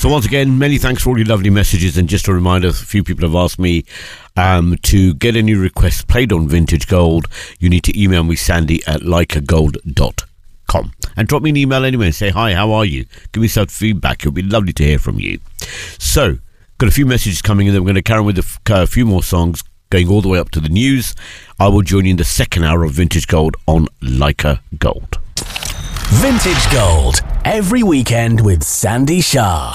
So once again, many thanks for all your lovely messages. And just a reminder, a few people have asked me to get any requests played on Vintage Gold. You need to email me, sandy@leicagold.com, and drop me an email anyway and say, hi, how are you? Give me some feedback. It'll be lovely to hear from you. So, got a few messages coming in. Then we're going to carry on with a few more songs, going all the way up to the news. I will join you in the second hour of Vintage Gold on Leica Gold. Vintage Gold, every weekend with Sandy Shah.